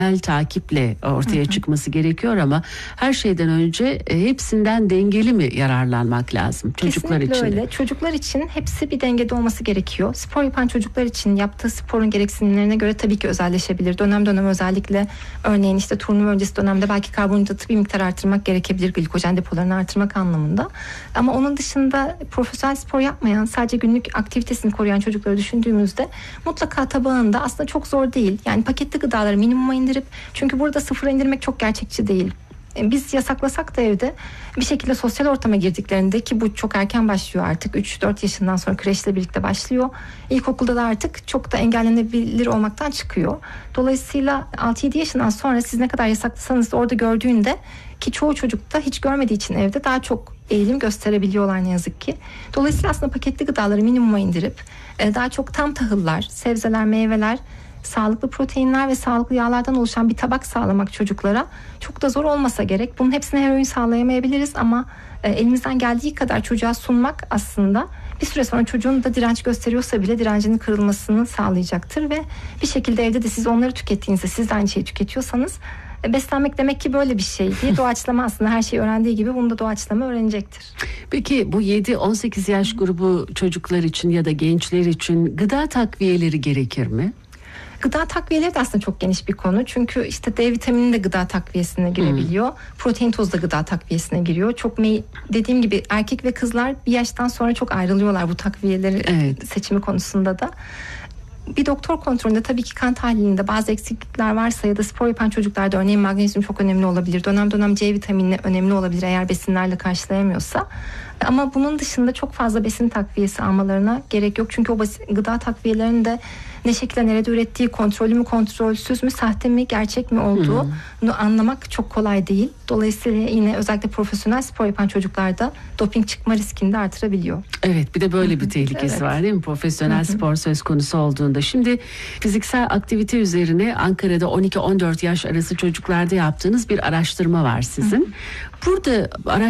takiple ortaya çıkması gerekiyor ama her şeyden önce hepsinden dengeli mi yararlanmak lazım çocuklar Kesinlikle için? öyle. Çocuklar için hepsi bir dengede olması gerekiyor. Spor yapan çocuklar için yaptığı sporun gereksinimlerine göre tabii ki özelleşebilir. Dönem dönem özellikle örneğin işte turnuva öncesi dönemde belki karbonhidratı bir miktar artırmak gerekebilir, glikojen depolarını artırmak anlamında. Ama onun dışında profesyonel spor yapmayan, sadece günlük aktivitesini koruyan çocukları düşündüğümüzde mutlaka tabağında aslında çok zor değil. Yani paketli gıdaları minimuma indirip, çünkü burada sıfıra indirmek çok gerçekçi değil. Biz yasaklasak da evde bir şekilde sosyal ortama girdiklerinde, ki bu çok erken başlıyor artık, 3-4 yaşından sonra kreşle birlikte başlıyor. İlkokulda da artık çok da engellenebilir olmaktan çıkıyor. Dolayısıyla 6-7 yaşından sonra siz ne kadar yasaklasanız da orada gördüğünde, ki çoğu çocuk da hiç görmediği için evde daha çok eğilim gösterebiliyorlar ne yazık ki. Dolayısıyla aslında paketli gıdaları minimuma indirip daha çok tam tahıllar, sebzeler, meyveler, sağlıklı proteinler ve sağlıklı yağlardan oluşan bir tabak sağlamak çocuklara çok da zor olmasa gerek. Bunun hepsine her öğün sağlayamayabiliriz ama elimizden geldiği kadar çocuğa sunmak aslında bir süre sonra çocuğun da direnç gösteriyorsa bile direncinin kırılmasını sağlayacaktır ve bir şekilde evde de siz onları tükettiğinizde, siz de aynı şeyi tüketiyorsanız, beslenmek demek ki böyle bir şey diye doğaçlama aslında her şeyi öğrendiği gibi bunu da doğaçlama öğrenecektir. Peki bu 7-18 yaş grubu çocuklar için ya da gençler için gıda takviyeleri gerekir mi? Gıda takviyeleri de aslında çok geniş bir konu. Çünkü işte D vitamini de gıda takviyesine girebiliyor. Protein tozu da gıda takviyesine giriyor. Dediğim gibi erkek ve kızlar bir yaştan sonra çok ayrılıyorlar bu takviyeleri seçimi konusunda da. Bir doktor kontrolünde tabii ki kan tahlilinde bazı eksiklikler varsa ya da spor yapan çocuklarda örneğin magnezyum çok önemli olabilir. Dönem dönem C vitamini önemli olabilir eğer besinlerle karşılayamıyorsa. Ama bunun dışında çok fazla besin takviyesi almalarına gerek yok. Çünkü o gıda takviyelerinin de ne şekilde, nerede ürettiği, kontrollü mü, kontrolsüz mü, sahte mi, gerçek mi olduğunu anlamak çok kolay değil. Dolayısıyla yine özellikle profesyonel spor yapan çocuklarda doping çıkma riskini de artırabiliyor. Evet, bir de böyle bir tehlikesi var değil mi? Profesyonel spor söz konusu olduğunda. Şimdi fiziksel aktivite üzerine Ankara'da 12-14 yaş arası çocuklarda yaptığınız bir araştırma var sizin. Burada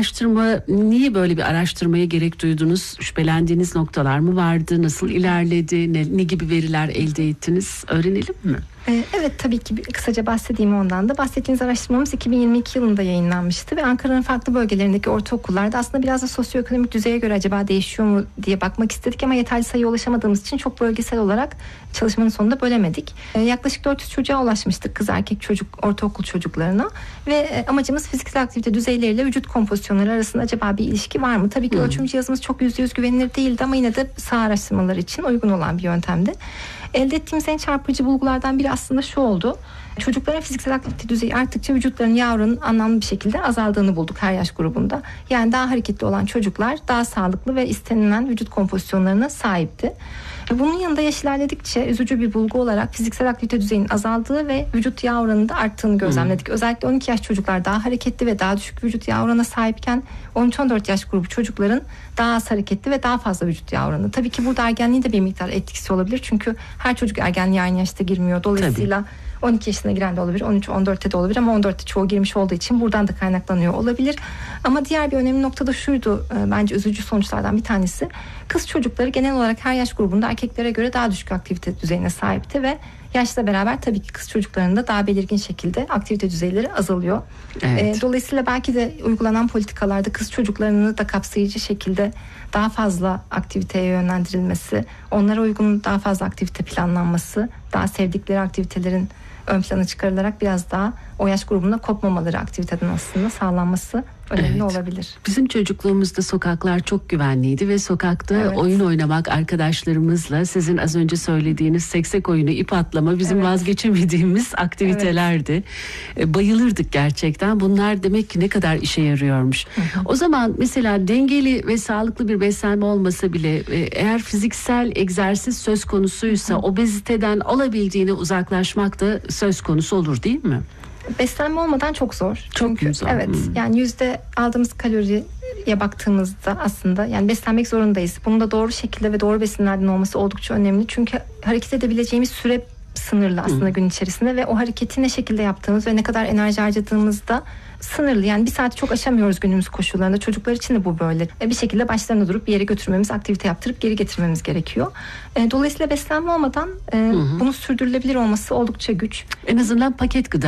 niye böyle bir araştırmaya gerek duydunuz? Şüphelendiğiniz noktalar mı vardı? Nasıl ilerledi? Ne gibi veriler elde ettiniz? Öğrenelim mi? Evet, tabii ki kısaca bahsedeyim ondan da. Bahsettiğiniz araştırmamız 2022 yılında yayınlanmıştı ve Ankara'nın farklı bölgelerindeki ortaokullarda aslında biraz da sosyoekonomik düzeye göre acaba değişiyor mu diye bakmak istedik ama yeterli sayıya ulaşamadığımız için çok bölgesel olarak çalışmanın sonunda bölemedik. Yaklaşık 400 çocuğa ulaşmıştık, kız erkek çocuk, ortaokul çocuklarına ve amacımız fiziksel aktivite düzeyleriyle vücut kompozisyonları arasında acaba bir ilişki var mı? Tabii ki ölçüm cihazımız çok %100 güvenilir değildi ama yine de saha araştırmaları için uygun olan bir yöntemdi. Elde ettiğimiz en çarpıcı bulgulardan biri aslında şu oldu. Çocukların fiziksel aktivite düzeyi arttıkça vücutlarının yağ oranının anlamlı bir şekilde azaldığını bulduk her yaş grubunda. Yani daha hareketli olan çocuklar daha sağlıklı ve istenilen vücut kompozisyonlarına sahipti. Bunun yanında yaş ilerledikçe üzücü bir bulgu olarak fiziksel aktivite düzeyinin azaldığı ve vücut yağ oranının da arttığını gözlemledik. Özellikle 12 yaş çocuklar daha hareketli ve daha düşük vücut yağ oranına sahipken 13-14 yaş grubu çocukların daha az hareketli ve daha fazla vücut yağ oranı. Tabii ki burada ergenliğin de bir miktar etkisi olabilir. Çünkü her çocuk ergenliğe aynı yaşta girmiyor. Dolayısıyla 12 yaşına giren de olabilir, 13-14'te de olabilir ama 14'te çoğu girmiş olduğu için buradan da kaynaklanıyor olabilir. Ama diğer bir önemli nokta da şuydu, bence üzücü sonuçlardan bir tanesi. Kız çocukları genel olarak her yaş grubunda erkeklere göre daha düşük aktivite düzeyine sahipti ve yaşla beraber tabii ki kız çocuklarında daha belirgin şekilde aktivite düzeyleri azalıyor. Evet. Dolayısıyla belki de uygulanan politikalarda kız çocuklarını da kapsayıcı şekilde daha fazla aktiviteye yönlendirilmesi, onlara uygun daha fazla aktivite planlanması, daha sevdikleri aktivitelerin ön plana çıkarılarak biraz daha o yaş grubunda kopmamaları aktiviteden aslında sağlanması önemli olabilir. Bizim çocukluğumuzda sokaklar çok güvenliydi ve sokakta oyun oynamak arkadaşlarımızla, sizin az önce söylediğiniz seksek oyunu, ip atlama bizim vazgeçemediğimiz aktivitelerdi. Bayılırdık gerçekten. Bunlar demek ki ne kadar işe yarıyormuş. O zaman mesela dengeli ve sağlıklı bir beslenme olmasa bile eğer fiziksel egzersiz söz konusuysa obeziteden olabildiğine uzaklaşmak da söz konusu olur değil mi? Beslenme olmadan çok zor. Çok zor. Evet. Yani aldığımız kaloriye baktığımızda aslında yani beslenmek zorundayız. Bunun da doğru şekilde ve doğru besinlerden olması oldukça önemli. Çünkü hareket edebileceğimiz süre sınırlı aslında gün içerisinde ve o hareketi ne şekilde yaptığımız ve ne kadar enerji harcadığımızda sınırlı. Yani bir saati çok aşamıyoruz günümüz koşullarında. Çocuklar için de bu böyle. Bir şekilde başlarına durup bir yere götürmemiz, aktivite yaptırıp geri getirmemiz gerekiyor. Dolayısıyla beslenme olmadan bunu sürdürülebilir olması oldukça güç. En azından paket gıda